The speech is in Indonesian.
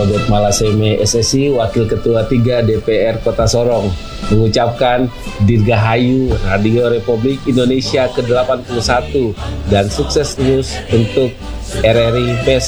Albert Malaseme SSI, Wakil Ketua 3 DPR Kota Sorong, mengucapkan Dirgahayu Radio Republik Indonesia ke-81 dan sukses terus untuk RRI PES